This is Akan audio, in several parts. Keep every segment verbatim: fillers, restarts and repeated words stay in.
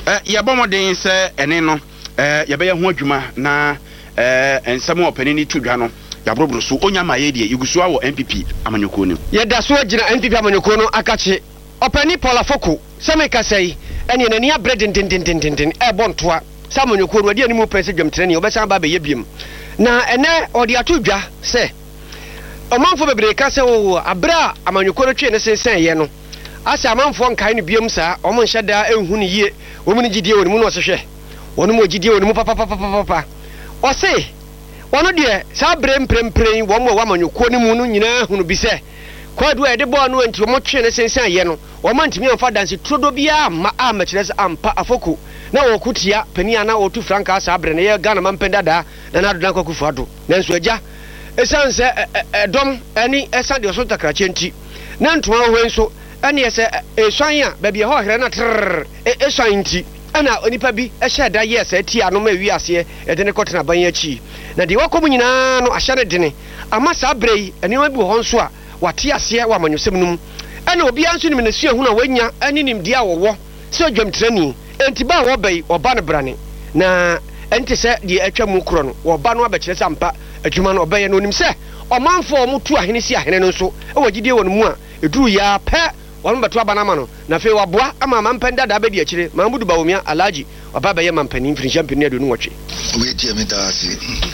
eh ya bomoden se ene no eh ya be ye ho adwuma na eh ensem opani tu dwa no ya brobro so onya maye de igusu awo N P P amanyoko ni ye da so agina N P P amanyoko no akache opani Paul Afoko semeka sei ene ne nia bread din din din din din e bontoa samanyoko no ade ani mu pese dwamtere ne obesan ba be ye biem na ene odi atu dwa se omanfo bebre ka se wo abra amanyoko no twe ne sensen ye no asa amanfo nkai ne biem saa omo nhyeda ehunu ne yie omu ne gidie woni mu no osehwe woni mu gidie woni mu papa papa papa o se wono de saa bremprempren wo mo wamanyoko ne mu no nyina hunu bi se kwadu e de bo no anti omo twe ne sensen ye no wo mantimi amfa danse trodo bia ma amachires ampa Afoko na wo kutia pani ana wo tu franka asa abre ne ye Ghana mampenda da na na do dan kwakufu ado nanso agya esanse dom ani esan de so takrache nti na ntoma ho enso ani ese eswan a ba bia ho here na trrr eswan nti ana onipa bi ehye da yes ati ano ma wi ase e de ne kotena ban achi na de wakom nyina no ahye ne dene ama sa abrei ani ma bi ho nso a wate ase wa manyosem num ana obi anso nim ne sua hu na wanya ani nim dia wowo se odwamtrani enti ba wo bai oba ne brane na enti se de atwa mu kro no wo ba no abekire sampa adwuma no obaye no nim se omanfo omutu ahene si ahene no nso e wagidie won mu a eduru ya pe won beto aba na ma no na fe waboa ama mampenda da ba di akire mambudu bawomia alaji oba baye mampani mfiri champion adu no wotwe we tie me da asi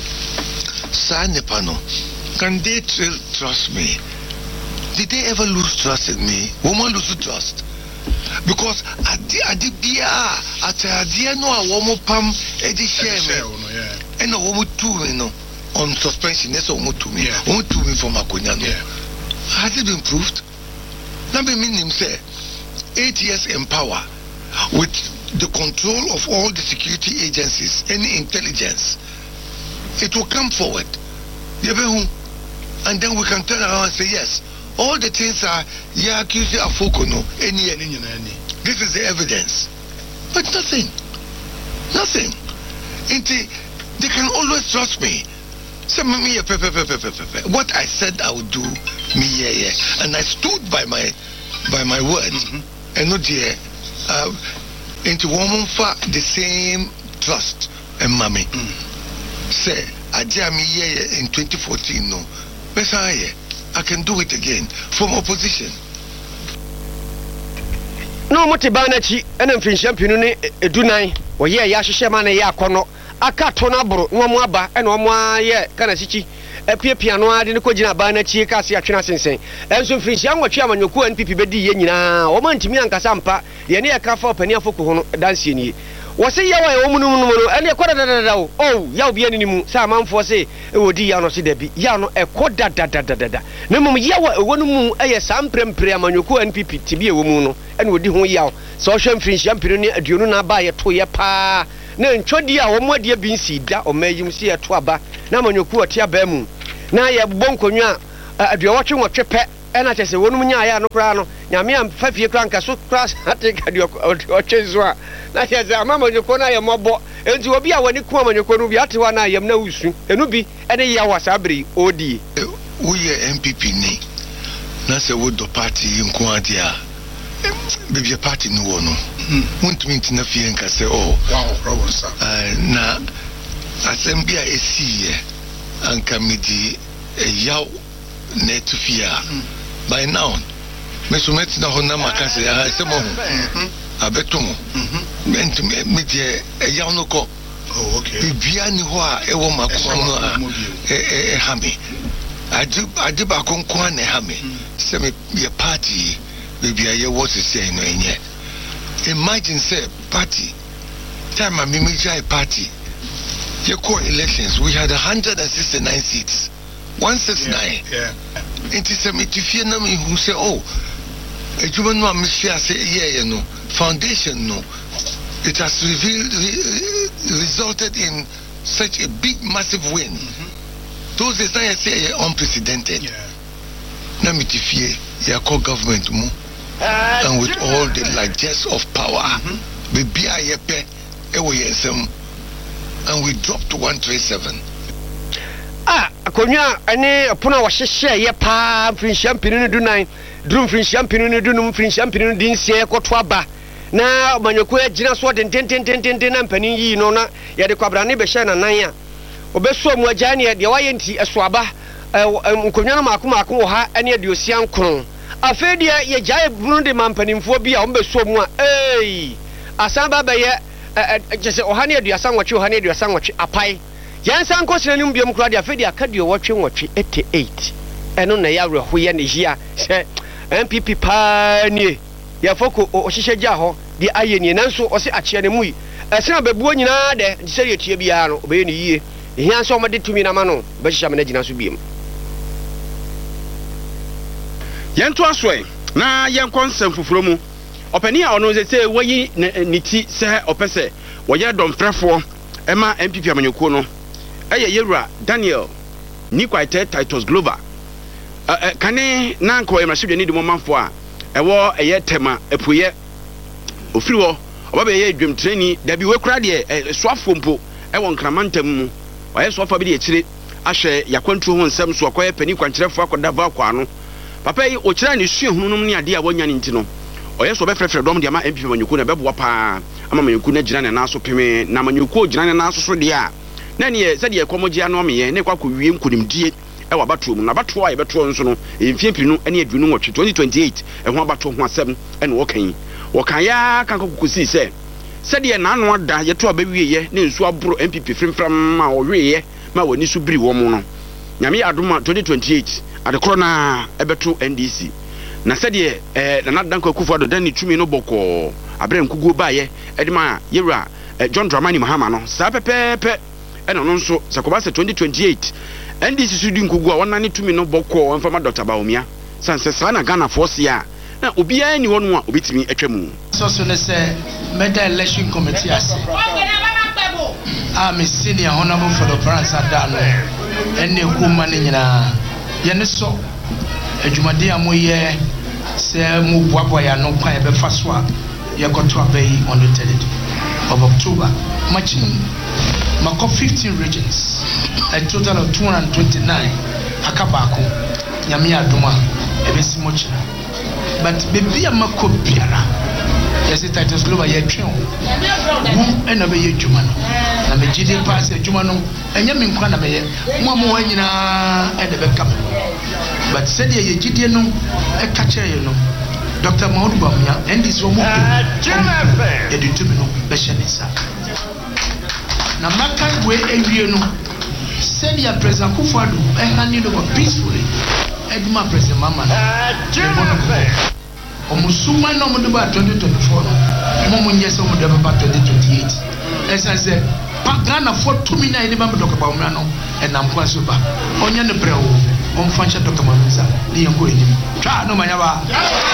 sa ne pano can they trust me? Did they ever lose trust in me? Woman lose trust because at the at the bia at the no a woman pam e di share me and no woman too you know on suspension that's woman to me woman to me for makonya no has it been proved? Now me mean say eight years in power with the control of all the security agencies, any intelligence, it will come forward. And then we can turn around and say yes. All the things are yeah accusing Afoko no any any any. This is the evidence. But nothing. Nothing. Inti, they can always trust me. Say me what I said I would do me yeah yeah. And I stood by my by my word. Mm-hmm. And not there uh into woman for the same trust and mommy. Mm. Say I did me yeah in twenty fourteen no. Messiah. I can do it again from opposition. No mote ba na chi ena mfin champion ne edunan wo ye ya hwehwe ma na ye akono aka to na boro no mo aba ena o mo aye kana sichi epiepia no ade ne ko gina ba na chi ka se atwena sensen enso mfin hia nwatwe amanyoku N P P bedi ye nyina o mantimi ankasa mpa ye ne ye ka fa opani Afoko ho no danse nie wo se ye wa ye omunum no no ene ko dadadada o oh ya obi ani mu sa manfo se e wodi ya no se dabi ya no e ko dadadada na mum ye wa ewo no mu eye samprempre amanyoku N P P tibi ewo mu no ene wodi ho ya so hwe mfin champion ne aduonu na ba ye to ye pa na ntwodi a wo modie bi nsi da o mayim se ye to aba na amanyoku ote aba mu na ye bonkonwa aduowotwe nwotwe pe ena chese wonum nya ya no kra no nyame am fafie kra nka so kra ateka de otwenzo a na chese amamanyoko na ye mobo enti obi a wani ku amanyoko no bi atewa na yam na usu enu bi ene ya wasabri odi wo ye N P P ni na se wo do party nko ade a bibia party no wo no wontumi ntina fie nka se oh wow problem sir na asembia esi ye anka midi yaw netufia by now me so met na hona makase ya se mo abetomo ment me die yaw no ko oh okay bibia ni ho a ewo makoma no a e hame adu adu ba konkon na hame se me ye party bibia ye what is say no enye imagine say party time me me jai party ye co elections we had one hundred sixty-nine seats one sixty-nine yeah, yeah. It is a metifia na me who say oh ejuma no am share say yeah you know foundation no it has revealed re, resulted in such a big massive win. Mm-hmm. Those is I say unprecedented. Yeah. Na metifia ya co government mu uh, and with sure. all the largesse of power be bia yepe e wo yesem and we dropped to one thirty-seven. Ah, akonya ane opuna wa hyehye ye pa mfin champion no du nine drum mfin champion no du num mfin champion no din sie koto aba na manyoko agina so dententententen na mpanin yi no na ye de kwabrane be hye na nan a obeso mu agya ne de waye nti esoaba nkonwa no maako maako wo ha ene aduosia nkron afa de ye gyae bunu de mampanimfo bi a wo beso mu a ei asan ba be ye jese oha ne aduasa nwɔtwe oha ne aduasa nwɔtwe apai yansa nkosira nim biom kura de afa de aka de wɔtwe nwɔtwe eighty-eight eno na ya werɛho ye ne hia sɛ M P P pa nie ya foko o hyehyɛ gya ho de aye nie nanso o se akyea ne mu yi ɛsena babuo nyinaa de sɛ ye tie bia no obeye ne yie ehia nso ɔmde tumi na ma no bɛ hyehyɛ me na gyina so biem yɛnto asoe na yɛnkɔ nsɛm foforo mu ɔpani a ɔno sɛ sɛ wayi ne ti sɛ ɔpɛ sɛ wɔyɛ dɔmfrɛfoɔ ɛma M P P amanyɔkuo no ɛyɛ yɛwura Daniel Nikwaite Titus Glover kane na nko emrahwedwe ni de momamfo a ewo eye tema epoye ofiri ho oba be ye dwem training da bi we kura de soafo mpo ewo nkramantam mu oye soafa bi de ekire ahwe yakwantu ho nsem so akoye pani kwankyerefo akoda va kwa no papa yi o kira ne sue hununum ne ade a wonya ne ntino oye so be frefre dom de ama M P P manyuku na beboa pa ama manyuku na gyina ne na so peme na manyuku gyina ne na so so de a na ne se de ekomogia no meye ne kwa kowie nkonimdie ewa bato mu na bato a yebeto nso no emfie pinu ene adunu nwotwe twenty twenty-eight eho abato ho asem ene wokan wokan ya kan kokusi se se de na anu ada yeto abawie ye ne nsu aburo M P P frimfram ma owe ye ma wani su biri wo mu no nyame adoma twenty twenty-eight adekoro na ebeto N D C na se de eh na nadan kwakufu ado dan ni tumi no boko abre nkugo ba ye edema yewura John Dramani Mahama no sa pepepe ene no nso sakoba se twenty twenty-eight N D C sudi nkugu a wona ne tumi no bokọ mfama Doctor Baomia sanse sa na Ghana force ya na obi ya ni wonu a obitimi atwamu so so ne se meda election committee ase I'm senior honorable for the branch adano ene kuma ne nyina ye ne so adwumade amoye se mu boaboa ya no kwa e be fa so a ye goto abai on the third of October matching Mako fifteen regions, a total of two hundred twenty-nine. Akabako, Yamia Duma, Ebesi Mochina. But baby, a Mako Piara. Yes, it is Glover Yetron. Who and obey Jumano. And the G D pass a Jumano, and Yamin Kwaname, Mamo and the Beckham. But said ye G D no, a catcher, you know. Doctor Maudubamia, and this woman, a determinal Beshanisa. Na makan we ewie no said ya president Kufuadu e handle over peacefully edma president mama o musuma no mo de ba twenty twenty-four mo mo nyese mo de ba twenty twenty-eight esa se pa Ghana for two mi na ni ba mo doka ba mo no e nam kwa so ba onye ne brewo on fancha doka ma nza ni yango enim twa no manya ba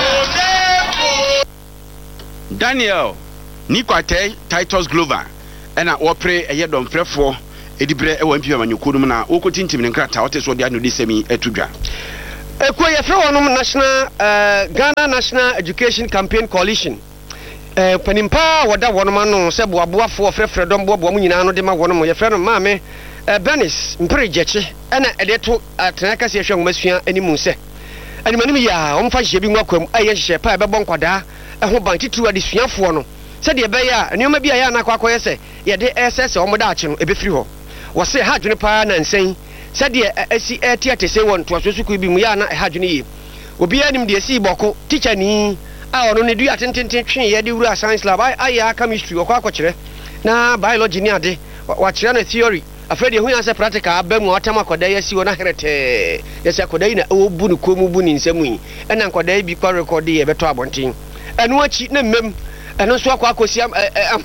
Daniel Nikwaite Titus Glover ena wopre eye domfrefo edibre e wampi amanyuku no na wokotintim ne nkrata wote so de anu disemi atudwa eko ye fre wonom national uh, Ghana National Education Campaign Coalition eh panimpa woda wonom ano se boaboafo frefre dom boabo mu nyina no de ma wonom ye fre no maame eh Benis mprejeche ena ede to atenaka se hwe ngomasua animu se animanim ya omfa hye bi nwakwam aye hye pa be bon kwada eho ban titru adesuafo no se de be ya nneoma bi aya na kwakoye se ye de S S omo da ache no ebe firi ho wo se ha dwene pa na nsen se de asi etiate se won to asosuku bi mu ya na ha dwene yi obi anim de asi boko teacher ni a ono ne dua tententen twen ye de wura science lab aya chemistry okwa akokire na biology ni ade wa kire na theory afredi hu ya se practical abamu atam akoda ya si wona herete ya se akoda yi na obu ne komu bu ni nsemu yi ena akoda bi kwa record ye beto abontin enu achi na mmem eno so akwa akosi am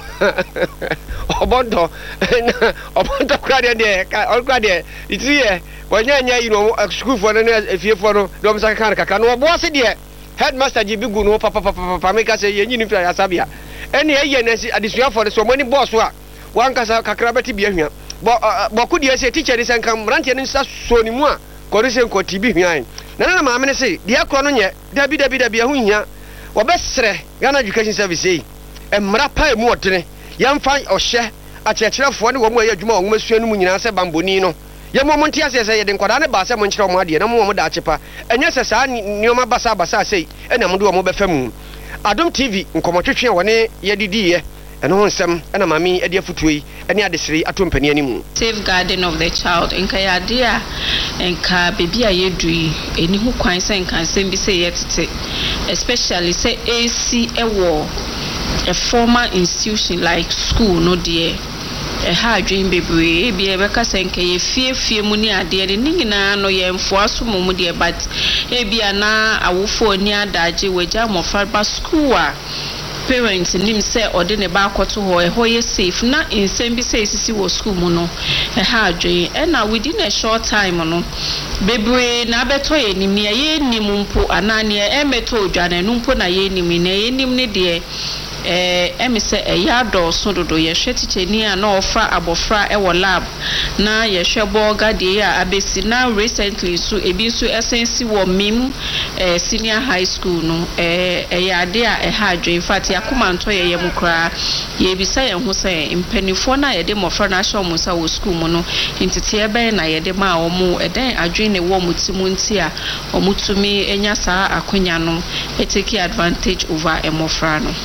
obondo obondo kwade de kwade itiye wonya nya yi no school for na efie for no do msaka kan kaka no obo ase de headmaster jibigu no papa papa papa meka se yenyi ni fia sabia ene eye na si adisua for so mani boss a wankasa kakra beti bia hwa bo ku de se teacher de sankam rantie ni sa so ni mu a kori se nkoti bi hwan na na maame ne se de akro no nye dabi dabi dabi hu hia wobesre Ghana Education Service emra pa emu odene yamfa ohye akyerɛkyerɛfoɔ ne wɔn a yɛ adwuma wɔn masua no mu nyinaa sɛ bamboni no yɛmo mo nte ase sɛ yɛde nkwadaa ne ba sɛ mo nkyerɛ wɔn adeɛ na mo wɔn da akyepa ɛnyɛ sɛ saa nneɛma basa basa sɛ ɛna mo de wɔn bɛfa mu Adom T V nkɔmɔtwetwe a wɔne yɛdidiiɛ ɛno ho nsɛm ɛna maame ɛde afutuo yi ɛne adesere ato mpani animu. Safeguarding of the child nka yade a nka bebi a yɛdu yi eni ho kwan sɛ nka nsɛm bi sɛ yɛtete especially sɛ A C ɛwɔ a formal institution like school no deɛ ɛha adwen bebree ebi ɛbɛka sɛ nka yɛ fie fie mu ne adeɛ de ne nyinaa no yɛ mfoa so mu mu deɛ but ebi ana awofo ni adagye wagya mmɔfra ba school a parents nim say or de ne ba akoto ho e ho ye safe na insem bi say sisi wo school mu no e ha adwen e na within a short time no bebre na beto ye nim ne ye nim mpo anane e meto odwane no mpo na ye nim ne ye nim ne de eh emi se e ya do so dodo ye hwe ticheni a na ofa abofra e wo lab na ye hwe boga de ya abesi na recently so ebi so essence wo mim eh senior high school no eh e ya de a e ha adwen in fact yakoma nto ye ye mukra ye bi sa ye ho se impanifo na ye de mofra na hwe mo sa wo school mu no intete e ben na ye de ma o mu e den adwen ne wo mutimu nti a o mutumi enya sa akonya no e take advantage over e mofra no.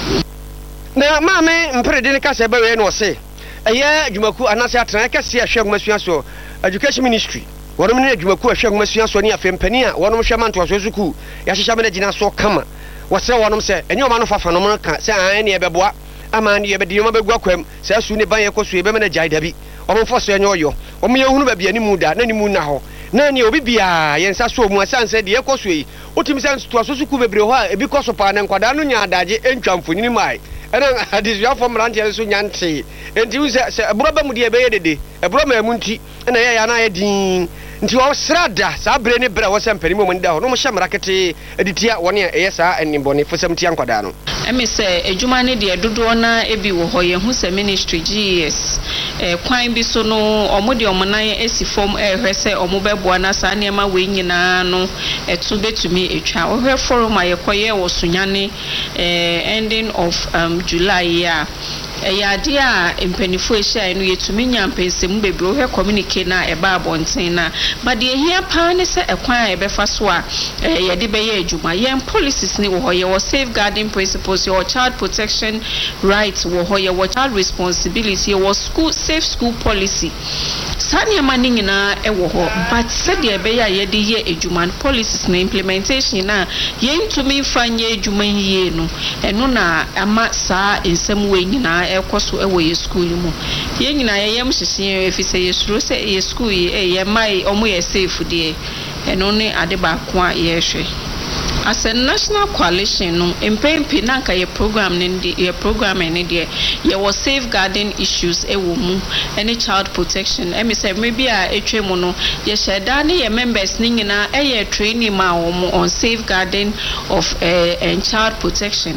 Na maame mprede ne kasa ba we no se eye adwumaku anase atena kase ahwe agomasuan so education ministry wonom ne adwumaku ahwe agomasuan so ne afempani a wonom hwe manto so suku ya hyehya me na gina so kama wose wonom se enye oma no fafa no mo ka se an ne ebeboa ama ne ebedi no begua kwam se asu ne ban ye koso ebe me na jai dabi omo fo so enye oyo omo ye hunu ba bia ni mu da na ni mu na ho na ne obi bia ye nsa so mu asanse de ye koso yi otimi se to so suku bebre ho a ebi koso pa ne nkwada no nya adaje entwamfoni mai ena adisua fo mrantie so nyante enti u se se ebroba mu de ebe ye dede ebroma mu nti ena ye ya na ye din nti wo srada sa bre ne bre wo se mpani mu nda ho no mo hye mrakete editia woni eye sa enimbone fo sem tia nkwada no emi se ejuma ne de dodo na ebi wo ho ye hu se ministry G S eh kwan bi so no omo de omo nan esi form eh hwe se omo beboa na sa ne ma we nyina no etu betumi etwa wo hwe forum aye koye wo sunyane eh ending of um July ya eyade a empanifo ehia no yetumi nya mpensem bebre wo hwe communicate na eba abonten na but de ehia pa ne se ekwan a ebefa so a yede be ye adwuma yen policies ni wo ho ye wo safeguarding principles your child protection rights wo ho ye wo child responsibility wo school safe school policy sani amani nyina e wo ho but se de ebe ya yede ye adwuma policies na implementation na yen tumi fanye adwuma yie no eno na ama saa ensem we nyina ekoso ewo ye school mu ye nyina ye yem hyehye efise ye suro se ye school ye ye mai omo ye safe de eno ne ade ba ko a ye hwe as a national coalition no empempi nanka ye program ne ye program ne de ye was safeguarding issues ewo mu any child protection emi say maybe a etwe mu no ye sheda ne ye members ni nyina e ye training ma wo on safeguarding of uh, and child protection.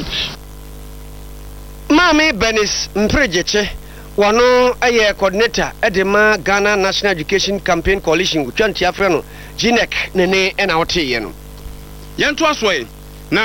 Mami Benis Mprejeche wano aye coordinator edema Ghana National Education Campaign Coalition twenty afreno G N E C nene ena ote ye no yento asoe